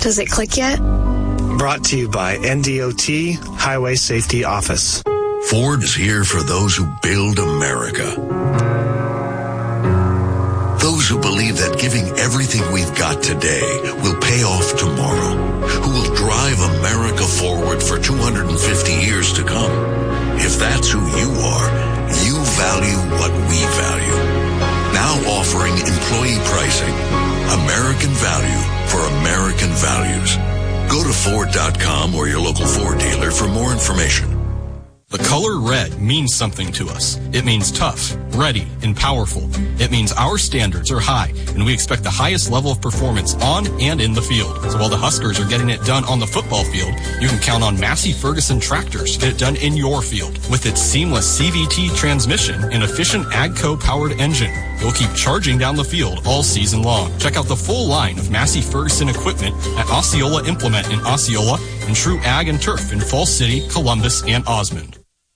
Does it click yet? Brought to you by NDOT Highway Safety Office. Ford is here for those who build America. Those who believe that giving everything we've got today will pay off tomorrow. Who will drive America forward for 250 years to come. If that's who you are, you value what we value. Now offering employee pricing. American value for American values. Go to Ford.com or your local Ford dealer for more information. The color red means something to us. It means tough, ready, and powerful. It means our standards are high, and we expect the highest level of performance on and in the field. So while the Huskers are getting it done on the football field, you can count on Massey Ferguson tractors to get it done in your field. With its seamless CVT transmission and efficient AGCO-powered engine, you'll keep charging down the field all season long. Check out the full line of Massey Ferguson equipment at Osceola Implement in Osceola and True Ag and Turf in Falls City, Columbus, and Osmond.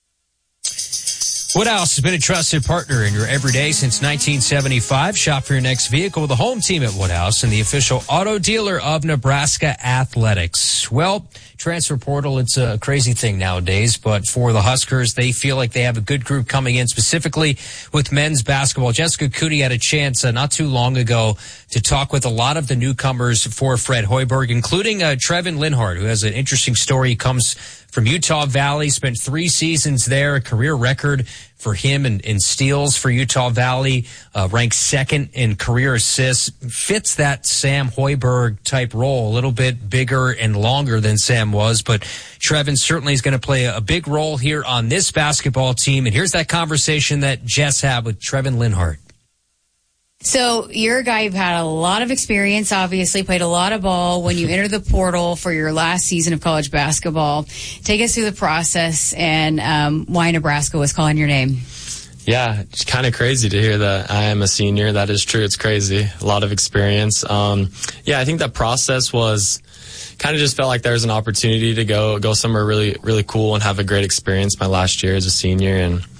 Woodhouse has been a trusted partner in your everyday since 1975. Shop for your next vehicle with the home team at Woodhouse and the official auto dealer of Nebraska Athletics. Well, transfer portal, it's a crazy thing nowadays, but for the Huskers, they feel like they have a good group coming in, specifically with men's basketball. Jessica Cootie had a chance not too long ago to talk with a lot of the newcomers for Fred Hoiberg, including Trevin Linhart, who has an interesting story. He comes from Utah Valley, spent 3 seasons there, a career record for him in steals for Utah Valley, ranked second in career assists, fits that Sam Hoiberg type role, a little bit bigger and longer than Sam was, but Trevin certainly is going to play a big role here on this basketball team. And here's that conversation that Jess had with Trevin Linhart. So you're a guy who've had a lot of experience, obviously played a lot of ball when you entered the portal for your last season of college basketball. Take us through the process and why Nebraska was calling your name. Yeah, it's kind of crazy to hear that I am a senior. That is true. It's crazy. A lot of experience. I think that process was kind of just felt like there was an opportunity to go somewhere really, really cool and have a great experience my last year as a senior,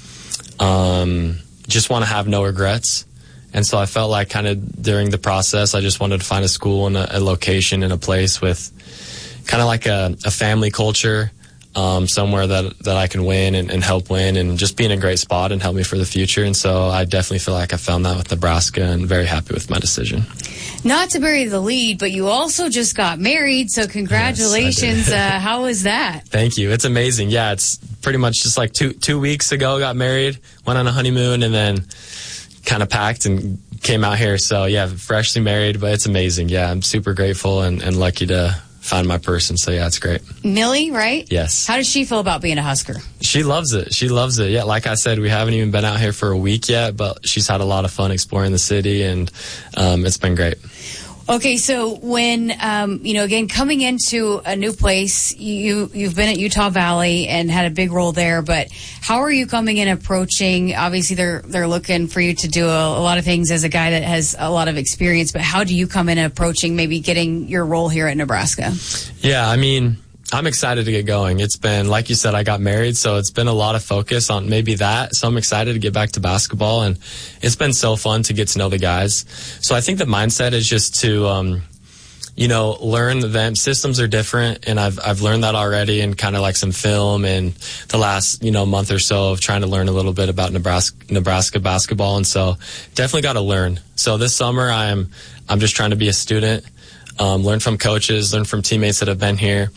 and just want to have no regrets. And so I felt like kind of during the process, I just wanted to find a school and a location and a place with kind of like a family culture, somewhere that I can win and help win and just be in a great spot and help me for the future. And so I definitely feel like I found that with Nebraska and very happy with my decision. Not to bury the lead, but you also just got married, so congratulations. Yes, how was that? Thank you. It's amazing. Yeah, it's pretty much just like two weeks ago, got married, went on a honeymoon, and then kind of packed and came out here. So yeah, freshly married, but it's amazing. Yeah, I'm super grateful and lucky to find my person. So yeah, it's great. Millie, right? Yes. How does she feel about being a Husker? She loves it. She loves it. Yeah, like I said, we haven't even been out here for a week yet, but she's had a lot of fun exploring the city, and it's been great. Okay, so when, again, coming into a new place, you've been at Utah Valley and had a big role there, but how are you coming in approaching? Obviously, they're looking for you to do a lot of things as a guy that has a lot of experience, but how do you come in approaching maybe getting your role here at Nebraska? Yeah, I mean, I'm excited to get going. It's been, like you said, I got married, so it's been a lot of focus on maybe that. So I'm excited to get back to basketball, and it's been so fun to get to know the guys. So I think the mindset is just to, learn them. Systems are different, and I've learned that already, and kind of like some film and the last, month or so of trying to learn a little bit about Nebraska basketball. And so definitely got to learn. So this summer I'm just trying to be a student, learn from coaches, learn from teammates that have been here.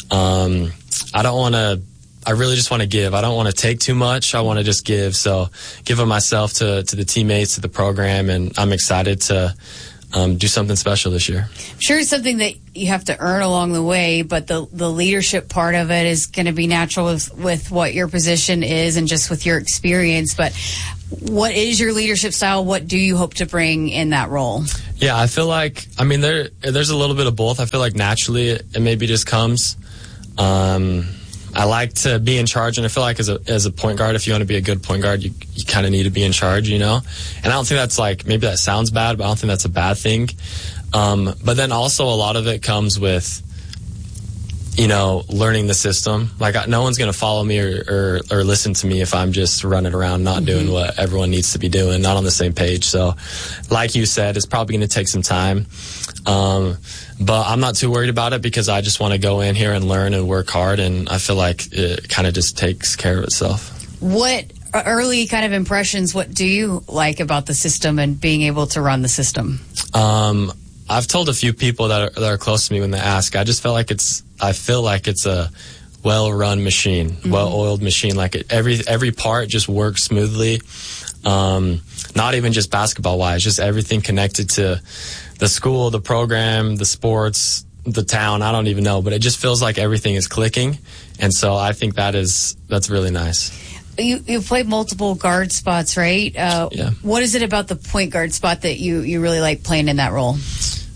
I really just want to give. I don't want to take too much. I want to just give. So give of myself to the teammates, to the program, and I'm excited to do something special this year. I'm sure it's something that you have to earn along the way, but the leadership part of it is going to be natural with what your position is and just with your experience. But what is your leadership style? What do you hope to bring in that role? Yeah, I feel like, there's a little bit of both. I feel like naturally it maybe just comes. I like to be in charge, and I feel like as a point guard, if you want to be a good point guard, you kind of need to be in charge, And I don't think that's maybe that sounds bad, but I don't think that's a bad thing. But then also a lot of it comes with learning the system. Like, no one's going to follow me or listen to me if I'm just running around not doing what everyone needs to be doing, not on the same page. So, like you said, it's probably going to take some time. But I'm not too worried about it because I just want to go in here and learn and work hard, and I feel like it kind of just takes care of itself. What early kind of impressions, what do you like about the system and being able to run the system? I've told a few people that are close to me when they ask, I feel like it's a well-run machine, well-oiled machine. Like every part just works smoothly. Not even just basketball-wise, just everything connected to the school, the program, the sports, the town. I don't even know, but it just feels like everything is clicking. And so I think that's really nice. You played multiple guard spots, right? Yeah. What is it about the point guard spot that you really like playing in that role?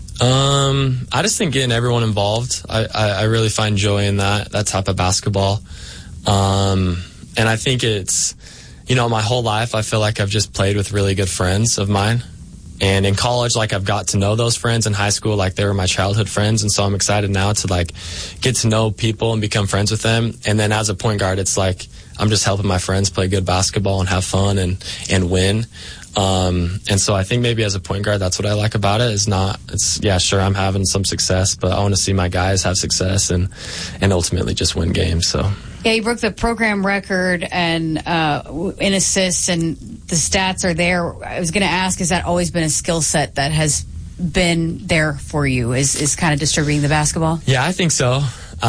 I just think getting everyone involved. I really find joy in that type of basketball. And I think it's, my whole life I feel like I've just played with really good friends of mine. And in college, like, I've got to know those friends. In high school, like, they were my childhood friends. And so I'm excited now to, like, get to know people and become friends with them. And then as a point guard, it's like I'm just helping my friends play good basketball and have fun and win. And so I think maybe as a point guard, that's what I like about it. Sure, I'm having some success, but I want to see my guys have success and ultimately just win games. So. Yeah, you broke the program record and in assists, and the stats are there. I was going to ask, has that always been a skill set that has been there for you, is kind of distributing the basketball? Yeah, I think so.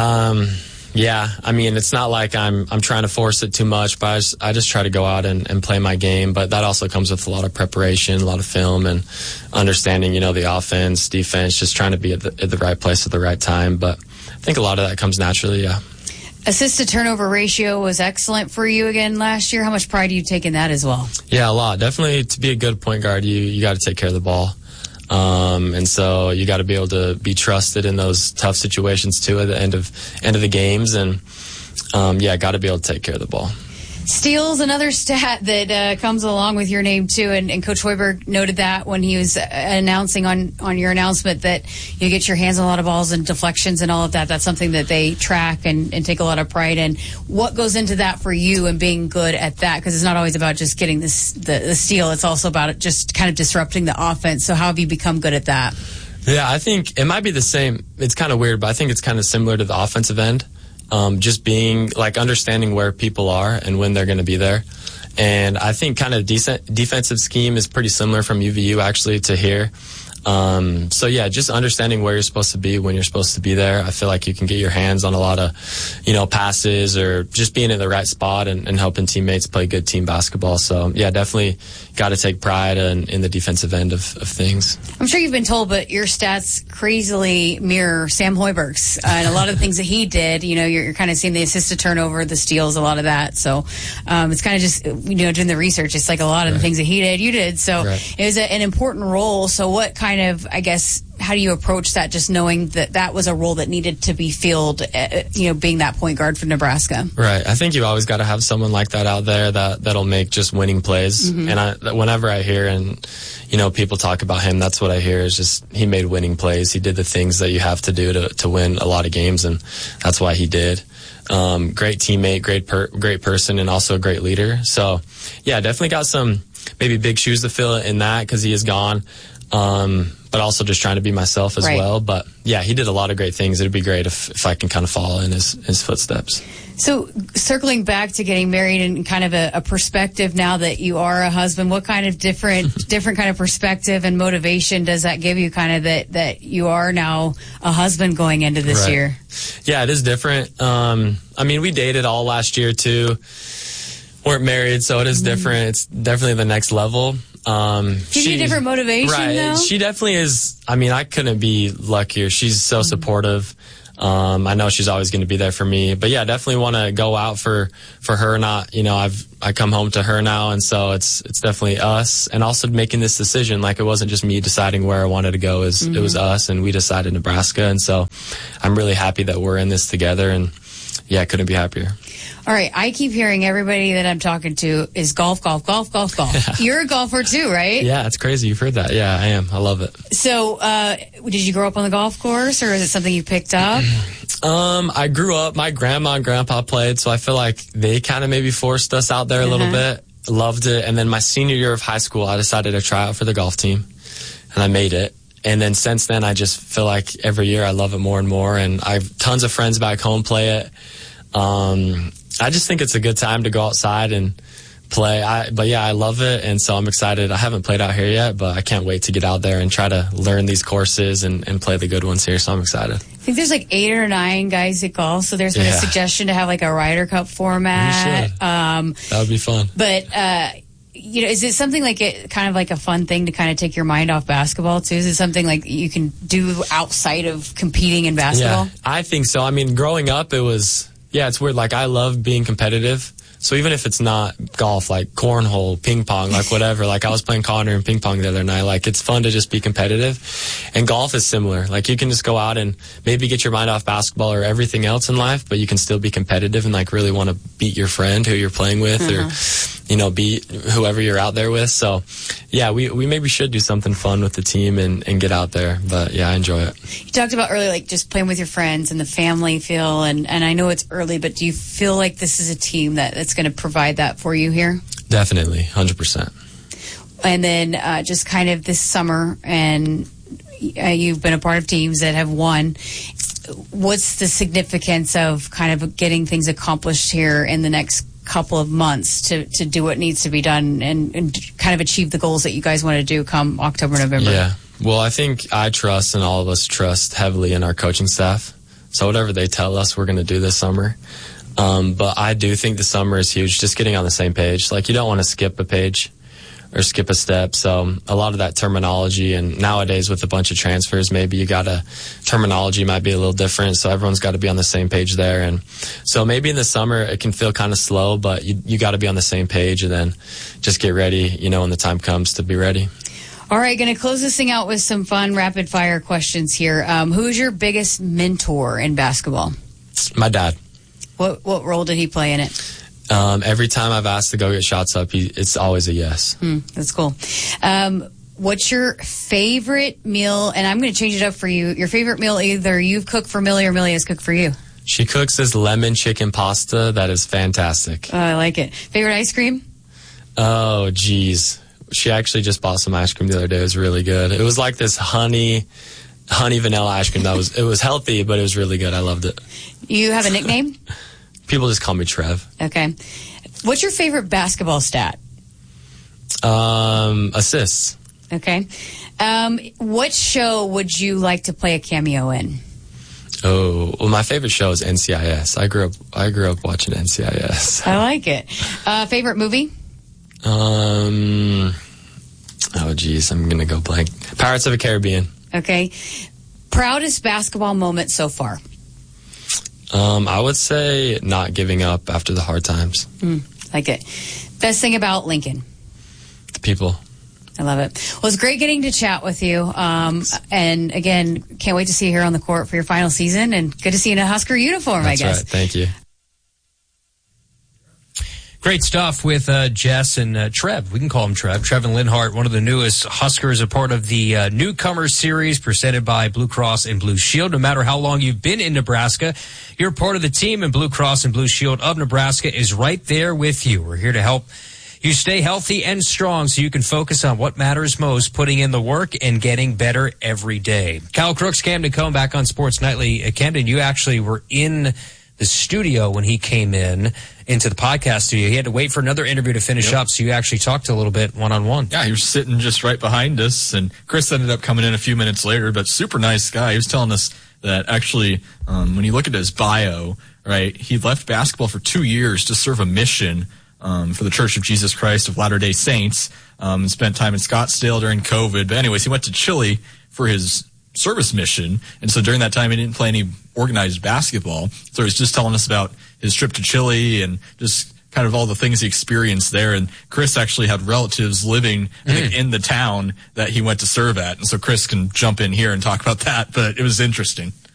Yeah, I mean, it's not like I'm trying to force it too much, but I just try to go out and play my game. But that also comes with a lot of preparation, a lot of film, and understanding, the offense, defense, just trying to be at the right place at the right time. But I think a lot of that comes naturally, yeah. Assist to turnover ratio was excellent for you again last year. How much pride do you take in that as well? Yeah, a lot. Definitely, to be a good point guard, you got to take care of the ball. And so you got to be able to be trusted in those tough situations too at the end of the games, and got to be able to take care of the ball. Steals, another stat that comes along with your name too, and Coach Hoiberg noted that when he was announcing on your announcement that you get your hands on a lot of balls and deflections and all of that. That's something that they track and take a lot of pride in. What goes into that for you and being good at that? Because it's not always about just getting the steal. It's also about it just kind of disrupting the offense. So how have you become good at that? Yeah, I think it might be the same. It's kind of weird, but I think it's kind of similar to the offensive end. Just being, like, understanding where people are and when they're going to be there. And I think kind of defensive scheme is pretty similar from UVU actually to here. Just understanding where you're supposed to be when you're supposed to be there. I feel like you can get your hands on a lot of, passes, or just being in the right spot and helping teammates play good team basketball. So, yeah, definitely got to take pride in the defensive end of things. I'm sure you've been told, but your stats crazily mirror Sam Hoiberg's and a lot of the things that he did. You're kind of seeing the assist to turnover, the steals, a lot of that. So it's kind of just, doing the research. It's like a lot of the things that he did, you did. So it was an important role. So what kind of, I guess, how do you approach that, just knowing that was a role that needed to be filled, being that point guard for Nebraska? Right. I think you always got to have someone like that out there that'll make just winning plays. Mm-hmm. And whenever I hear and, people talk about him, that's what I hear is just he made winning plays. He did the things that you have to do to win a lot of games, and that's why he did. Great teammate, great person, and also a great leader. So, yeah, definitely got some maybe big shoes to fill in that because he is gone. But also just trying to be myself as well. But yeah, he did a lot of great things. It'd be great if I can kind of follow in his footsteps. So circling back to getting married and kind of a perspective now that you are a husband, what kind of different kind of perspective and motivation does that give you, kind of that you are now a husband going into this year? Yeah, it is different. We dated all last year too. Weren't married, so it is different. It's definitely the next level. Give you a different motivation, though? She definitely is. I couldn't be luckier. She's so supportive. I know she's always going to be there for me. But yeah, definitely want to go out for her. Not, I come home to her now, and so it's definitely us. And also making this decision, like, it wasn't just me deciding where I wanted to go. It was us, and we decided Nebraska. And so I'm really happy that we're in this together. And yeah, I couldn't be happier. All right, I keep hearing everybody that I'm talking to is golf. Yeah. You're a golfer too, right? Yeah, it's crazy. You've heard that. Yeah, I am. I love it. So, did you grow up on the golf course, or is it something you picked up? I grew up, my grandma and grandpa played, so I feel like they kind of maybe forced us out there a little bit. Loved it. And then my senior year of high school, I decided to try out for the golf team, and I made it. And then since then, I just feel like every year I love it more and more, and I have tons of friends back home play it. I just think it's a good time to go outside and play. But yeah, I love it, and so I'm excited. I haven't played out here yet, but I can't wait to get out there and try to learn these courses and play the good ones here, so I'm excited. I think there's like 8 or 9 guys that golf, so there's been a suggestion to have like a Ryder Cup format. You should. That would be fun. But, is it something like kind of like a fun thing to kind of take your mind off basketball too? Is it something like you can do outside of competing in basketball? Yeah, I think so. I mean, growing up, it's weird. Like, I love being competitive. So even if it's not golf, like cornhole, ping pong, like whatever, like I was playing Connor and ping pong the other night, like it's fun to just be competitive. And golf is similar. Like you can just go out and maybe get your mind off basketball or everything else in life, but you can still be competitive and like really want to beat your friend who you're playing with or, beat whoever you're out there with. So yeah, we maybe should do something fun with the team and get out there. But yeah, I enjoy it. You talked about earlier, like just playing with your friends and the family feel. And I know it's early, but do you feel like this is a team that's going to provide that for you here? Definitely, 100%. And then just kind of this summer, and you've been a part of teams that have won. What's the significance of kind of getting things accomplished here in the next couple of months to do what needs to be done and kind of achieve the goals that you guys want to do come October, November? Yeah. Well, I think I trust, and all of us trust heavily in our coaching staff. So whatever they tell us, we're going to do this summer. But I do think the summer is huge, just getting on the same page. Like, you don't want to skip a page or skip a step. So a lot of that terminology, and nowadays with a bunch of transfers, maybe terminology might be a little different. So everyone's got to be on the same page there. And so maybe in the summer it can feel kind of slow, but you got to be on the same page and then just get ready, when the time comes to be ready. All right, going to close this thing out with some fun rapid fire questions here. Who's your biggest mentor in basketball? My dad. What role did he play in it? Every time I've asked to go get shots up, it's always a yes. That's cool. What's your favorite meal? And I'm going to change it up for you. Your favorite meal, either you've cooked for Millie or Millie has cooked for you. She cooks this lemon chicken pasta that is fantastic. Oh, I like it. Favorite ice cream? Oh, geez. She actually just bought some ice cream the other day. It was really good. It was like this honey vanilla ice cream. It was healthy, but it was really good. I loved it. You have a nickname? People just call me Trev. Okay. What's your favorite basketball stat? Assists. Okay. What show would you like to play a cameo in? Oh, well, my favorite show is NCIS. I grew up watching NCIS. I like it. Favorite movie? Oh, geez, I'm gonna go blank. Pirates of the Caribbean. Okay. Proudest basketball moment so far? I would say not giving up after the hard times. Like it. Best thing about Lincoln? The people. I love it. Well, it's great getting to chat with you. And again, can't wait to see you here on the court for your final season, and good to see you in a Husker uniform, That's I guess. Right. Thank you. Great stuff with Jess and Trev. We can call him Trev. Trevin Linhart, one of the newest Huskers, a part of the Newcomer Series presented by Blue Cross and Blue Shield. No matter how long you've been in Nebraska, you're part of the team, and Blue Cross and Blue Shield of Nebraska is right there with you. We're here to help you stay healthy and strong so you can focus on what matters most, putting in the work and getting better every day. Kyle Crooks, Camden Cohn, back on Sports Nightly. Camden, you actually were in the studio when he came into the podcast studio. He had to wait for another interview to finish up, so you actually talked a little bit one-on-one. Yeah, he was sitting just right behind us, and Chris ended up coming in a few minutes later, but super nice guy. He was telling us that actually, when you look at his bio, right, he left basketball for 2 years to serve a mission for the Church of Jesus Christ of Latter-day Saints, and spent time in Scottsdale during COVID. But anyways, he went to Chile for his service mission, and so during that time he didn't play any organized basketball. So he's just telling us about his trip to Chile and just kind of all the things he experienced there. And Chris actually had relatives living, I think, in the town that he went to serve at, and so Chris can jump in here and talk about that, but it was interesting.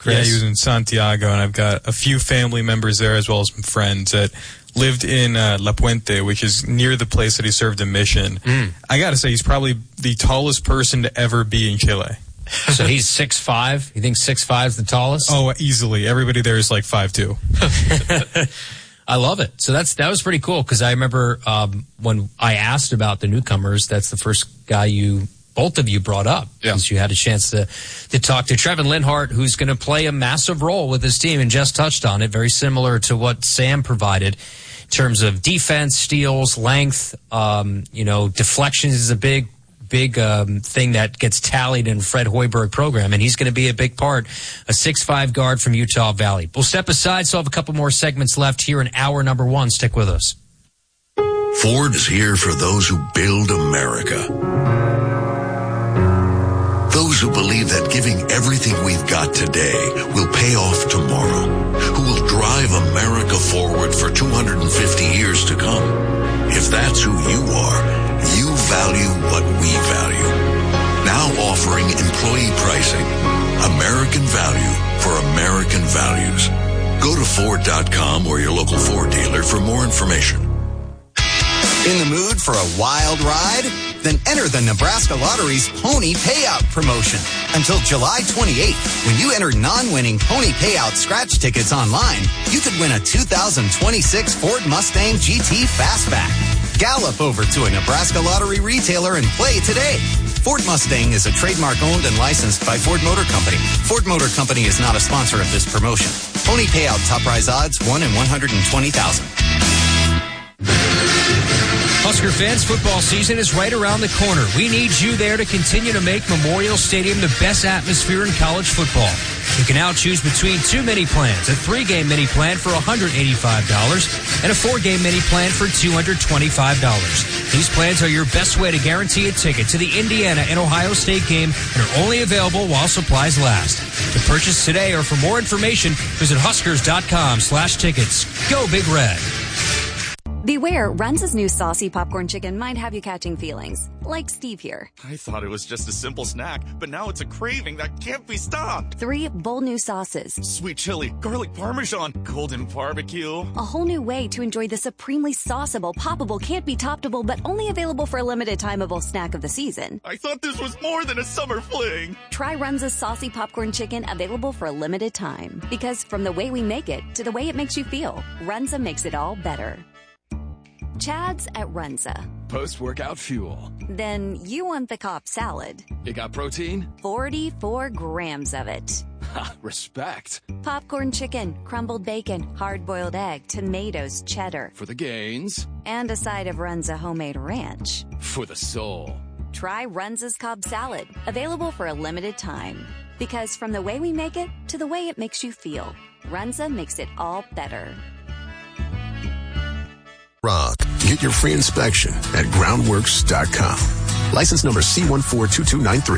Chris? Yeah, he was in Santiago, and I've got a few family members there as well as some friends that lived in La Puente, which is near the place that he served a mission. I got to say, he's probably the tallest person to ever be in Chile. So he's 6'5"? You think 6'5" is the tallest? Oh, easily. Everybody there is like 5'2". I love it. So that was pretty cool, because I remember when I asked about the newcomers, that's the first guy both of you brought up, because you had a chance to talk to Trevin Linhart, who's going to play a massive role with his team, and Jess touched on it, very similar to what Sam provided in terms of defense, steals, length, deflections is a big thing that gets tallied in Fred Hoiberg program, and he's going to be a big part, a 6'5" guard from Utah Valley. We'll step aside, so I'll have a couple more segments left here in hour number 1. Stick with us. Ford is here for those who build America. Those who believe that giving everything we've got today will pay off tomorrow. Who will drive America forward for 250 years to come. If that's who you are, you value what we value. Now offering employee pricing. American value for American values. Go to Ford.com or your local Ford dealer for more information. In the mood for a wild ride? Then enter the Nebraska Lottery's Pony Payout promotion. Until July 28th, when you enter non-winning Pony Payout scratch tickets online, you could win a 2026 Ford Mustang GT Fastback. Gallop over to a Nebraska Lottery retailer and play today. Ford Mustang is a trademark owned and licensed by Ford Motor Company. Ford Motor Company is not a sponsor of this promotion. Pony Payout top prize odds 1 in 120,000. Husker fans, football season is right around the corner. We need you there to continue to make Memorial Stadium the best atmosphere in college football. You can now choose between 2 mini plans, a 3-game mini plan for $185 and a 4-game mini plan for $225. These plans are your best way to guarantee a ticket to the Indiana and Ohio State game and are only available while supplies last. To purchase today or for more information, visit Huskers.com/tickets. Go Big Red. Beware, Runza's new saucy popcorn chicken might have you catching feelings. Like Steve here. I thought it was just a simple snack, but now it's a craving that can't be stopped. 3 bold new sauces. Sweet chili, garlic parmesan, golden barbecue. A whole new way to enjoy the supremely sauceable, poppable, can't be toppable, but only available for a limited timeable snack of the season. I thought this was more than a summer fling. Try Runza's saucy popcorn chicken, available for a limited time. Because from the way we make it to the way it makes you feel, Runza makes it all better. Chad's at Runza. Post-workout fuel. Then you want the Cobb salad. You got protein? 44 grams of it. Ha, respect. Popcorn chicken, crumbled bacon, hard-boiled egg, tomatoes, cheddar. For the gains. And a side of Runza homemade ranch. For the soul. Try Runza's Cobb salad. Available for a limited time. Because from the way we make it to the way it makes you feel, Runza makes it all better. Rock. Get your free inspection at groundworks.com. License number C142293.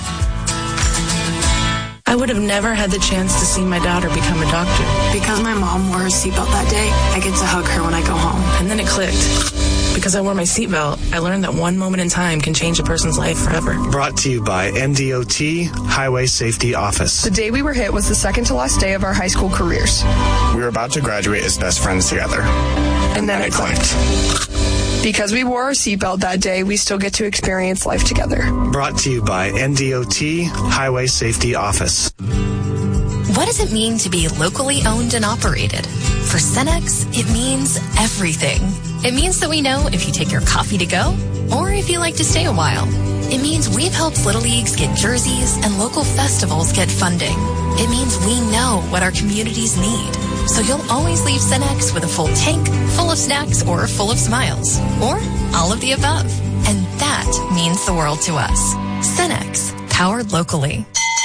I would have never had the chance to see my daughter become a doctor. Because my mom wore a seatbelt that day, I get to hug her when I go home. And then it clicked. Because I wore my seatbelt, I learned that one moment in time can change a person's life forever. Brought to you by NDOT Highway Safety Office. The day we were hit was the second to last day of our high school careers. We were about to graduate as best friends together. And then it clicked. Because we wore our seatbelt that day, we still get to experience life together. Brought to you by NDOT Highway Safety Office. What does it mean to be locally owned and operated? For Cenex, it means everything. It means that we know if you take your coffee to go or if you like to stay a while. It means we've helped Little Leagues get jerseys and local festivals get funding. It means we know what our communities need. So you'll always leave Cenex with a full tank, full of snacks, or full of smiles. Or all of the above. And that means the world to us. Cenex, powered locally.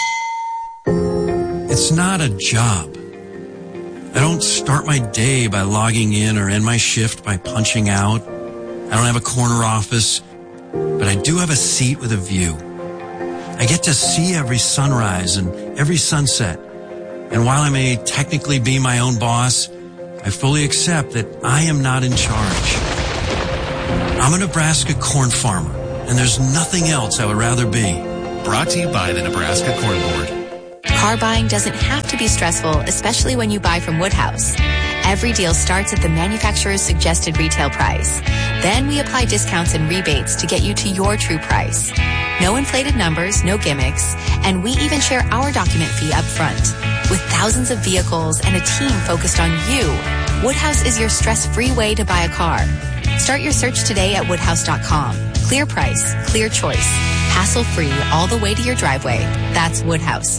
It's not a job. I don't start my day by logging in or end my shift by punching out. I don't have a corner office, but I do have a seat with a view. I get to see every sunrise and every sunset. And while I may technically be my own boss, I fully accept that I am not in charge. I'm a Nebraska corn farmer, and there's nothing else I would rather be. Brought to you by the Nebraska Corn Board. Car buying doesn't have to be stressful, especially when you buy from Woodhouse. Every deal starts at the manufacturer's suggested retail price. Then we apply discounts and rebates to get you to your true price. No inflated numbers, no gimmicks, and we even share our document fee up front. With thousands of vehicles and a team focused on you, Woodhouse is your stress-free way to buy a car. Start your search today at woodhouse.com. Clear price, clear choice, hassle-free all the way to your driveway. That's Woodhouse.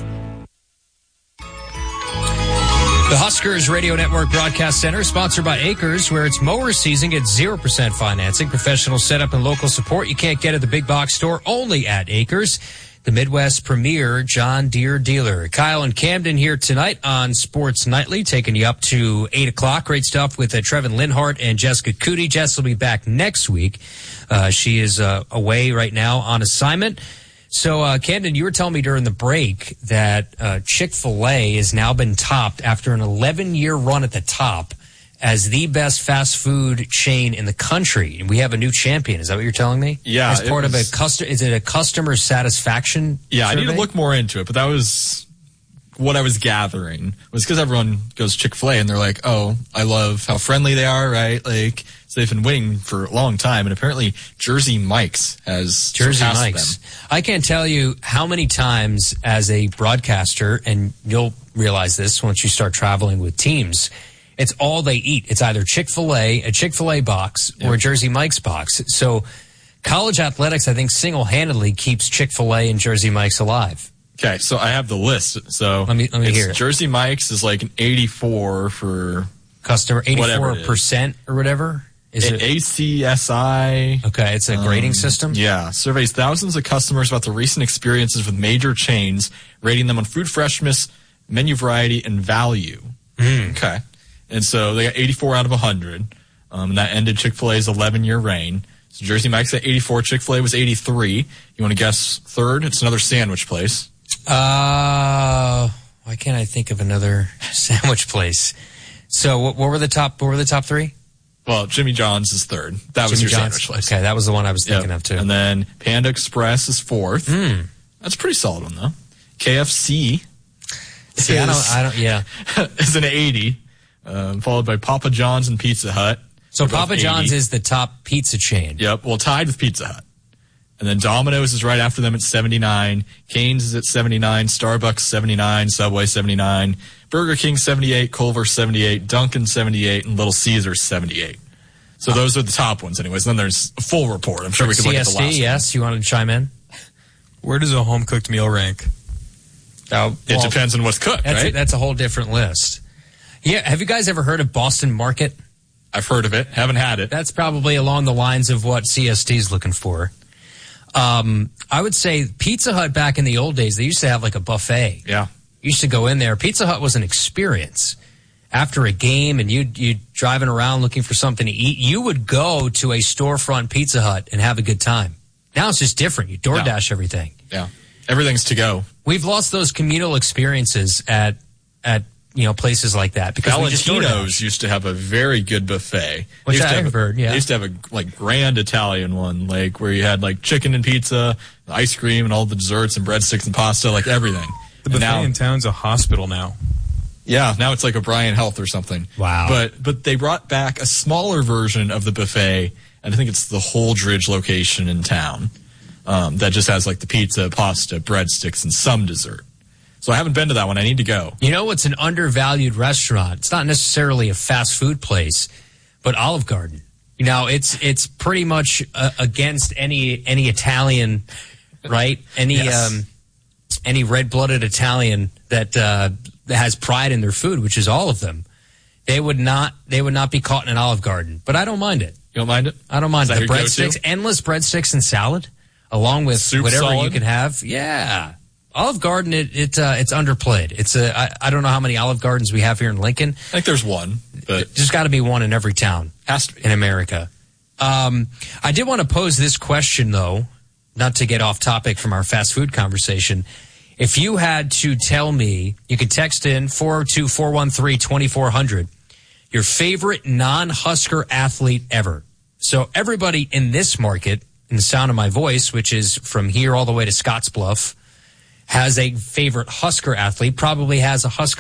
The Huskers Radio Network Broadcast Center, sponsored by Acres, where it's mower season. Get 0% financing, professional setup, and local support you can't get at the big box store, only at Acres, the Midwest premier John Deere dealer. Kyle and Camden here tonight on Sports Nightly, taking you up to 8 o'clock. Great stuff with Trevin Linhart and Jessica Cootie. Jess will be back next week. She is away right now on assignment. So, Camden, you were telling me during the break that Chick-fil-A has now been topped after an 11-year run at the top as the best fast food chain in the country. And we have a new champion. Is that what you're telling me? Yeah. As part of is it a customer satisfaction survey? I need to look more into it, but that was what I was gathering. Was because everyone goes Chick-fil-A and they're like, oh, I love how friendly they are, right? Like, so they've been winning for a long time, and apparently Jersey Mike's has surpassed them. I can't tell you how many times as a broadcaster, and you'll realize this once you start traveling with teams, it's all they eat. It's either Chick-fil-A, a Chick-fil-A box, or a Jersey Mike's box. So college athletics, I think, single-handedly keeps Chick-fil-A and Jersey Mike's alive. Okay, so I have the list. So let me hear it. Jersey Mike's is like an 84 for customer, 84% or whatever. Is it ACSI? Okay, it's a grading system? Yeah. Surveys thousands of customers about their recent experiences with major chains, rating them on food freshness, menu variety, and value. Okay. And so they got 84 out of 100. And that ended Chick-fil-A's 11-year reign. So Jersey Mike's at 84. Chick-fil-A was 83. You want to guess third? It's another sandwich place. Why can't I think of another sandwich place? So what were the top three? Well, Jimmy John's is third. That was your sandwich place. Okay, that was the one I was thinking of too. And then Panda Express is fourth. That's a pretty solid one, though. KFC is an 80, followed by Papa John's and Pizza Hut. So Papa John's is the top pizza chain. Yep, well, tied with Pizza Hut. And then Domino's is right after them at 79. Cane's is at 79. Starbucks 79. Subway 79. Burger King 78. Culver 78. Dunkin' 78. And Little Caesars 78. So those are the top ones anyways. And then there's a full report. I'm sure we could look at the last yes, one. You wanted to chime in? Where does a home-cooked meal rank? It depends on what's cooked, right? That's a whole different list. Yeah, have you guys ever heard of Boston Market? I've heard of it. Haven't had it. That's probably along the lines of what CST is looking for. I would say Pizza Hut back in the old days, they used to have like a buffet. Yeah. You used to go in there. Pizza Hut was an experience. After a game and you driving around looking for something to eat, you would go to a storefront Pizza Hut and have a good time. Now it's just different. You DoorDash everything. Yeah. Everything's to go. We've lost those communal experiences at places like that because Valentino's used to have a very good buffet. Which I've heard, yeah. They used to have a grand Italian one, like where you had like chicken and pizza, ice cream, and all the desserts and breadsticks and pasta, like everything. The buffet in town's a hospital now. Yeah, now it's like O'Brien Health or something. Wow. But they brought back a smaller version of the buffet, and I think it's the Holdridge location in town that just has like the pizza, pasta, breadsticks, and some dessert. So I haven't been to that one. I need to go. You know what's an undervalued restaurant? It's not necessarily a fast food place, but Olive Garden. You know, it's pretty much against any Italian, right? Any red-blooded Italian that has pride in their food, which is all of them. They would not be caught in an Olive Garden, but I don't mind it. You don't mind it? I don't mind it. The breadsticks, endless breadsticks and salad, along with soup, whatever solid. You can have. Yeah. Olive Garden, it's underplayed. I don't know how many Olive Gardens we have here in Lincoln. I think there's one, but there's got to be one in every town. Has to be. In America. I did want to pose this question though, not to get off topic from our fast food conversation. If you had to tell me, you could text in 402-413-2400, your favorite non-Husker athlete ever. So everybody in this market, in the sound of my voice, which is from here all the way to Scottsbluff, has a favorite Husker athlete, probably has a Husker